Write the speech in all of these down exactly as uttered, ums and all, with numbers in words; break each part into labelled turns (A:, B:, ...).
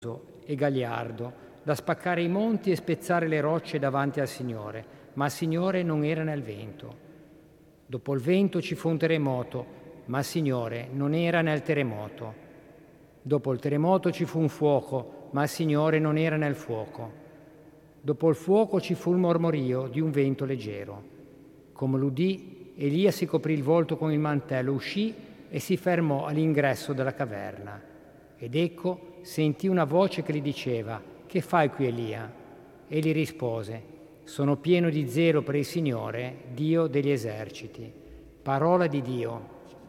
A: e gagliardo, da spaccare i monti e spezzare le rocce davanti al Signore, ma il Signore non era nel vento. Dopo il vento ci fu un terremoto, ma il Signore non era nel terremoto. Dopo il terremoto ci fu un fuoco, ma il Signore non era nel fuoco. Dopo il fuoco ci fu il mormorio di un vento leggero. Come l'udì, Elia si coprì il volto con il mantello, uscì e si fermò all'ingresso della caverna. Ed ecco, sentì una voce che gli diceva: «Che fai qui, Elia?» Egli rispose: «Sono pieno di zelo per il Signore, Dio degli eserciti». Parola di Dio.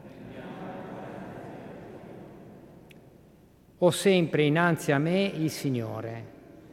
A: Ho sempre innanzi a me il Signore.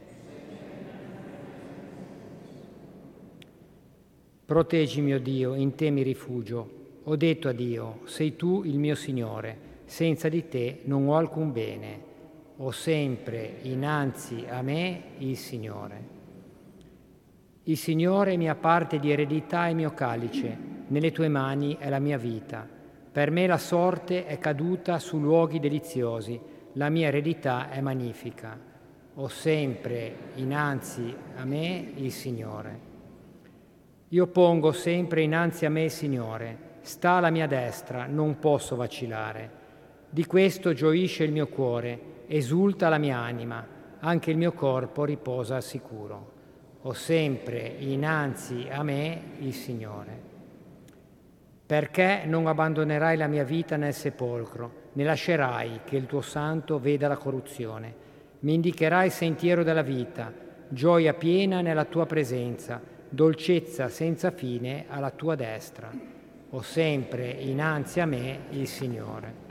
A: Proteggi, mio Dio, in te mi rifugio. Ho detto a Dio: sei tu il mio Signore, senza di te non ho alcun bene. Ho sempre innanzi a me il Signore. Il Signore è mia parte di eredità e mio calice, nelle tue mani è la mia vita. Per me la sorte è caduta su luoghi deliziosi, la mia eredità è magnifica. Ho sempre innanzi a me il Signore. Io pongo sempre innanzi a me il Signore, sta alla mia destra, non posso vacillare. Di questo gioisce il mio cuore, esulta la mia anima, anche il mio corpo riposa al sicuro. Ho sempre innanzi a me il Signore. Perché non abbandonerai la mia vita nel sepolcro, né lascerai che il tuo santo veda la corruzione? Mi indicherai il sentiero della vita, gioia piena nella tua presenza, dolcezza senza fine alla tua destra. Ho sempre innanzi a me il Signore.